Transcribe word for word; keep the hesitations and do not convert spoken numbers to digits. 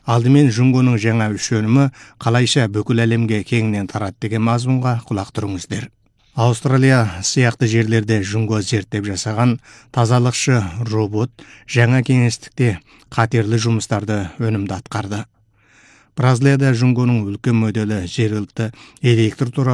Алдымен Жунгонун жаңа үш өнүмү калайша бүкүл әлемге кеңинен тарат деген мазмунга кулак туруңуздар. Австралия сыяктуу жерлерде Жунго зерттеп жасаган тазалыкчы робот жаңа кеңестикте катерлүү жумуштарды өнүмдү аткарды. Бразилияда Жунгонун үлкөн модели жергиликтүү электр